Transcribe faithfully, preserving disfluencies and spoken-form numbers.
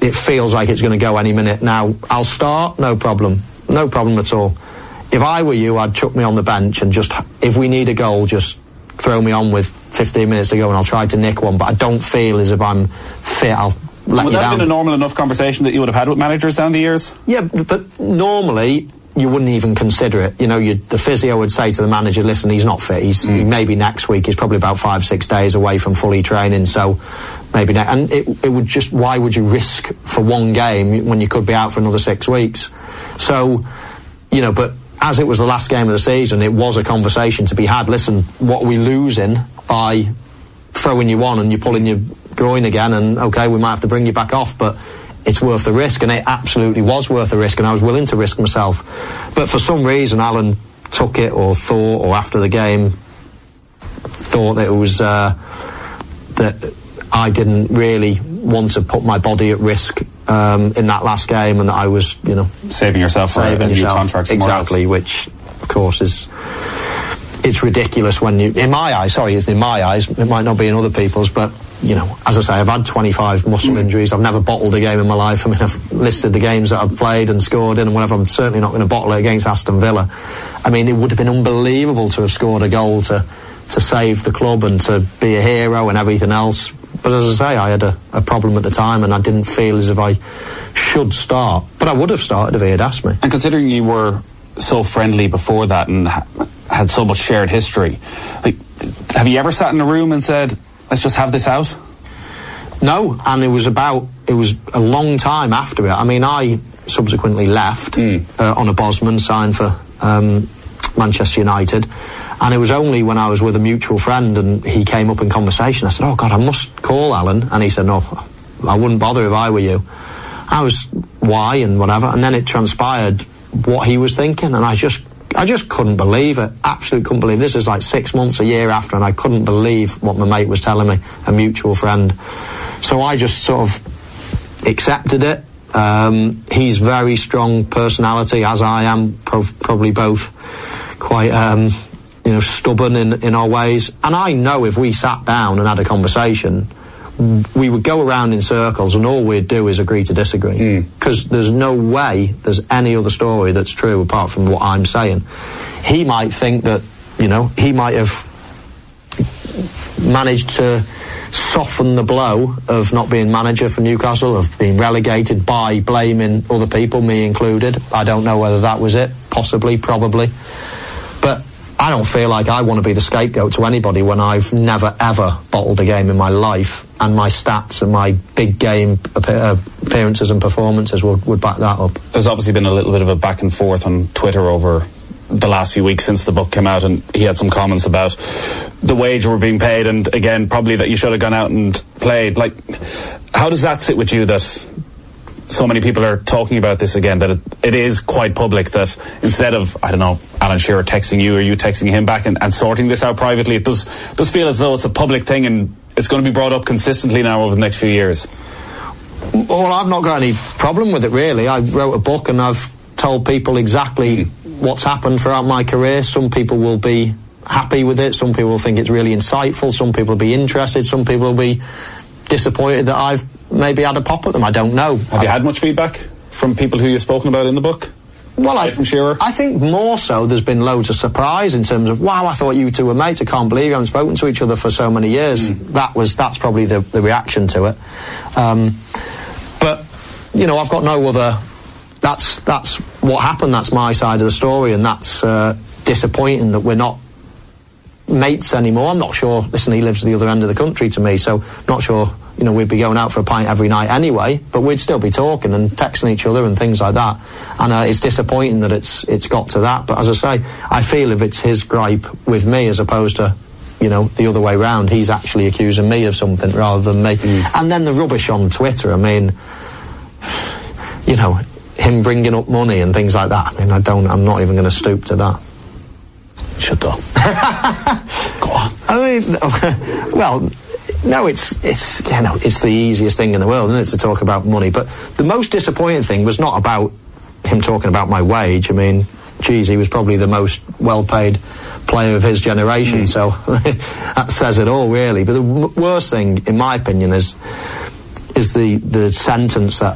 it feels like it's going to go any minute now. I'll start, no problem. No problem at all. If I were you, I'd chuck me on the bench and just, if we need a goal, just throw me on with fifteen minutes to go and I'll try to nick one. But I don't feel as if I'm fit. I'll let would you that down. have been a normal enough conversation that you would have had with managers down the years? Yeah, but normally you wouldn't even consider it. You know, you'd, the physio would say to the manager, listen, he's not fit. He's mm. maybe next week. He's probably about five, six days away from fully training. So maybe ne- and it, it would just, why would you risk for one game when you could be out for another six weeks? So, you know, but as it was the last game of the season, it was a conversation to be had. Listen, what are we losing by throwing you on and you're pulling your groin again? And okay, we might have to bring you back off, but it's worth the risk. And it absolutely was worth the risk, and I was willing to risk myself. But for some reason, Alan took it, or thought, or after the game, thought that it was uh, that I didn't really want to put my body at risk um, in that last game, and that I was, you know, saving yourself for saving a, a yourself. new contract Exactly, else. Which, of course, is it's ridiculous when you, in my eyes, sorry, in my eyes, it might not be in other people's, but, you know, as I say, I've had twenty-five muscle mm. injuries. I've never bottled a game in my life. I mean, I've listed the games that I've played and scored in and whatever. I'm certainly not going to bottle it against Aston Villa. I mean, it would have been unbelievable to have scored a goal to to save the club and to be a hero and everything else. But as I say, I had a, a problem at the time, and I didn't feel as if I should start. But I would have started if he had asked me. And considering you were so friendly before that and ha- had so much shared history, like, have you ever sat in a room and said, let's just have this out? No, and it was about, it was a long time after it. I mean, I subsequently left mm. uh, on a Bosman, signed for um, Manchester United. And it was only when I was with a mutual friend and he came up in conversation, I said, oh God, I must call Alan. And he said, no, I wouldn't bother if I were you. I was, why and whatever. And then it transpired what he was thinking. And I just, I just couldn't believe it. Absolutely couldn't believe it. This is like six months, a year after, and I couldn't believe what my mate was telling me, a mutual friend. So I just sort of accepted it. Um, he's very strong personality, as I am, pro- probably both quite, um, you know, stubborn in, in our ways. And I know if we sat down and had a conversation, we would go around in circles and all we'd do is agree to disagree. Because mm. there's no way there's any other story that's true apart from what I'm saying. He might think that, you know, he might have managed to soften the blow of not being manager for Newcastle, of being relegated, by blaming other people, me included. I don't know whether that was it. Possibly, probably. But I don't feel like I want to be the scapegoat to anybody when I've never ever bottled a game in my life, and my stats and my big game appearances and performances would, would back that up. There's obviously been a little bit of a back and forth on Twitter over the last few weeks since the book came out, and he had some comments about the wage we're being paid, and again, probably that you should have gone out and played. Like, how does that sit with you that so many people are talking about this again, that it, it is quite public, that instead of, I don't know, Alan Shearer texting you or you texting him back and, and sorting this out privately, it does does feel as though it's a public thing and it's going to be brought up consistently now over the next few years? Well, I've not got any problem with it, really. I wrote a book and I've told people exactly mm. what's happened throughout my career. Some people will be happy with it, some people will think it's really insightful, some people will be interested, some people will be disappointed that I've maybe had a pop at them. I don't know. Have you had much feedback from people who you've spoken about in the book? Well, I, from Shearer? I think more so there's been loads of surprise in terms of, wow, I thought you two were mates. I can't believe you haven't spoken to each other for so many years. Mm. That was that's probably the, the reaction to it. Um, but, you know, I've got no other... That's that's what happened. That's my side of the story, and that's uh, disappointing that we're not mates anymore. I'm not sure. Listen, he lives at the other end of the country to me, so not sure, you know, we'd be going out for a pint every night anyway, but we'd still be talking and texting each other and things like that. And uh, it's disappointing that it's it's got to that. But as I say, I feel if it's his gripe with me as opposed to, you know, the other way round, he's actually accusing me of something rather than me. Mm. And then the rubbish on Twitter, I mean, you know, him bringing up money and things like that. I mean, I don't, I'm not even going to stoop to that. Shut up. Go on. I mean, well, no, it's, it's, you know, it's the easiest thing in the world, isn't it, to talk about money. But the most disappointing thing was not about him talking about my wage. I mean, geez, he was probably the most well-paid player of his generation, mm. so that says it all, really. But the w- worst thing, in my opinion, is is the, the sentence that